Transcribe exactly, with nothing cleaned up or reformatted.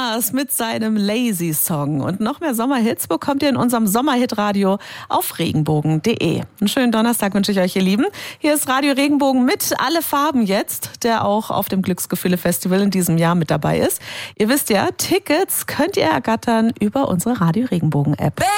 Mars mit seinem Lazy Song. Und noch mehr Sommerhits bekommt ihr in unserem Sommerhitradio auf regenbogen punkt de. Einen schönen Donnerstag wünsche ich euch, ihr Lieben. Hier ist Radio Regenbogen mit Alle Farben jetzt, der auch auf dem Glücksgefühle-Festival in diesem Jahr mit dabei ist. Ihr wisst ja, Tickets könnt ihr ergattern über unsere Radio Regenbogen-App.